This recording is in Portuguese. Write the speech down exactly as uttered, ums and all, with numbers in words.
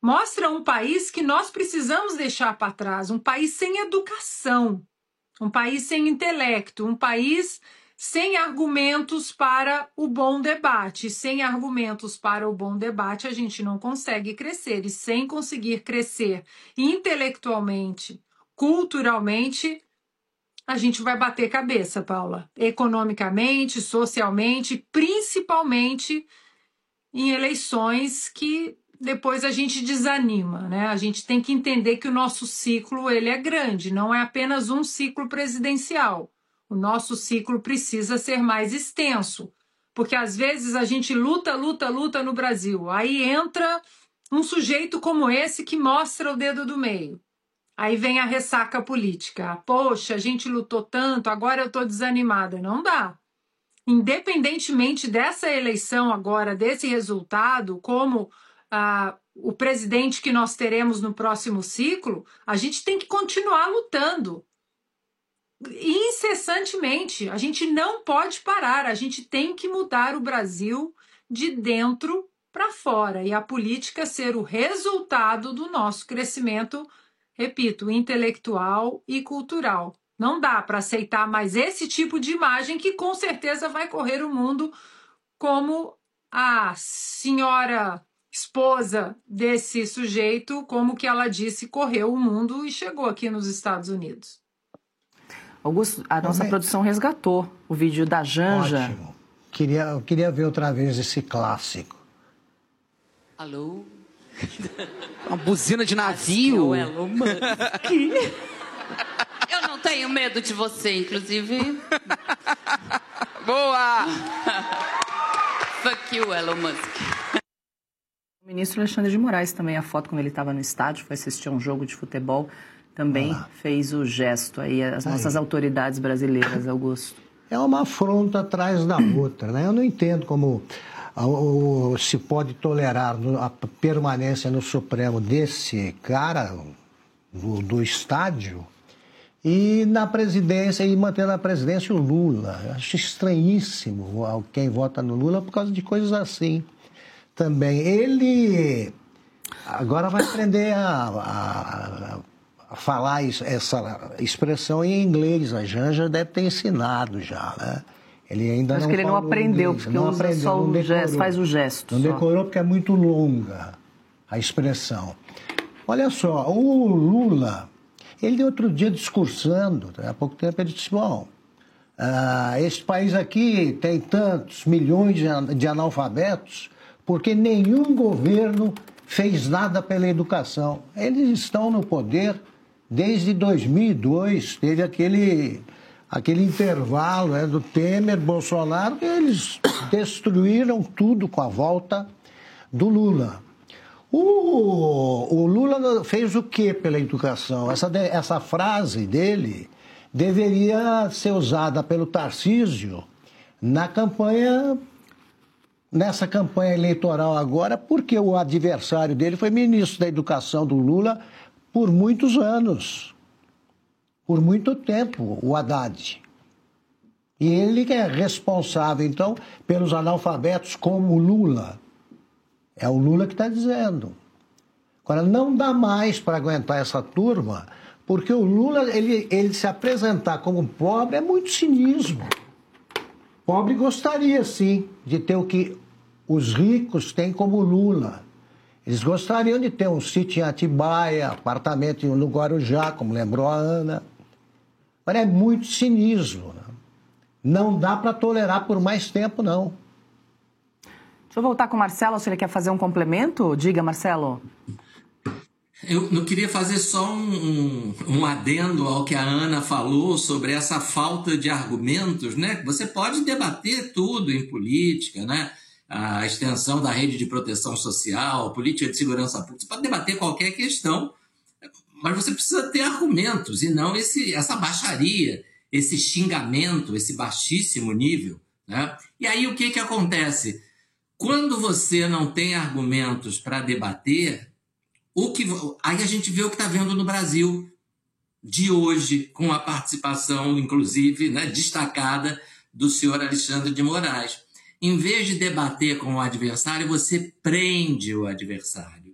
mostra um país que nós precisamos deixar para trás, um país sem educação, um país sem intelecto, um país sem argumentos para o bom debate. Sem argumentos para o bom debate, a gente não consegue crescer. E sem conseguir crescer intelectualmente, culturalmente, a gente vai bater cabeça, Paula. Economicamente, socialmente, principalmente em eleições que depois a gente desanima, né? A gente tem que entender que o nosso ciclo ele é grande, não é apenas um ciclo presidencial. O nosso ciclo precisa ser mais extenso, porque às vezes a gente luta, luta, luta no Brasil. Aí entra um sujeito como esse que mostra o dedo do meio. Aí vem a ressaca política. Poxa, a gente lutou tanto, agora eu estou desanimada. Não dá. Independentemente dessa eleição agora, desse resultado, como ah, o presidente que nós teremos no próximo ciclo, a gente tem que continuar lutando. Incessantemente, a gente não pode parar, a gente tem que mudar o Brasil de dentro para fora e a política ser o resultado do nosso crescimento, repito, intelectual e cultural. Não dá para aceitar mais esse tipo de imagem que com certeza vai correr o mundo, como a senhora esposa desse sujeito, como que ela disse, correu o mundo e chegou aqui nos Estados Unidos. Augusto, a nossa Como produção é? resgatou o vídeo da Janja. Ótimo. Queria, eu queria ver outra vez esse clássico. Alô? Uma buzina de navio. É o Elon Musk. Eu não tenho medo de você, inclusive. Boa! Fuck you, Elon Musk. O ministro Alexandre de Moraes também, a foto quando ele estava no estádio, foi assistir a um jogo de futebol, também ah. fez o gesto aí, as nossas aí. autoridades brasileiras, Augusto. É uma afronta atrás da outra, né? Eu não entendo como ou se pode tolerar a permanência no Supremo desse cara do, do estádio e na presidência, e manter na presidência o Lula. Eu acho estranhíssimo quem vota no Lula por causa de coisas assim. Também ele agora vai aprender a, a, a falar isso, essa expressão em inglês. A Janja deve ter ensinado já, né? Ele ainda Acho não que ele não aprendeu, inglês, porque não usa aprendeu, só não o gesto, faz o gesto. Não só. decorou porque é muito longa a expressão. Olha só, o Lula, ele outro dia discursando, há pouco tempo ele disse, bom, uh, esse país aqui tem tantos milhões de, de analfabetos porque nenhum governo fez nada pela educação. Eles estão no poder desde dois mil e dois, teve aquele... aquele intervalo, né, do Temer, Bolsonaro, eles destruíram tudo com a volta do Lula. O, o Lula fez o que pela educação? Essa, essa frase dele deveria ser usada pelo Tarcísio na campanha, nessa campanha eleitoral agora, porque o adversário dele foi ministro da Educação do Lula por muitos anos. Por muito tempo, o Haddad. E ele que é responsável, então, pelos analfabetos como o Lula. É o Lula que está dizendo. Agora, não dá mais para aguentar essa turma, porque o Lula, ele, ele se apresentar como pobre é muito cinismo. Pobre gostaria, sim, de ter o que os ricos têm como Lula. Eles gostariam de ter um sítio em Atibaia, apartamento no Guarujá, como lembrou a Ana. Mas é muito cinismo. Né? Não dá para tolerar por mais tempo, não. Deixa eu voltar com o Marcelo, se ele quer fazer um complemento. Diga, Marcelo. Eu não queria fazer só um, um, um adendo ao que a Ana falou sobre essa falta de argumentos, né? Você pode debater tudo em política, né? A extensão da rede de proteção social, política de segurança pública, você pode debater qualquer questão, mas você precisa ter argumentos e não esse, essa baixaria, esse xingamento, esse baixíssimo nível, né? E aí o que, que acontece? Quando você não tem argumentos para debater, o que, aí a gente vê o que está vendo no Brasil de hoje, com a participação, inclusive, né, destacada do senhor Alexandre de Moraes. Em vez de debater com o adversário, você prende o adversário.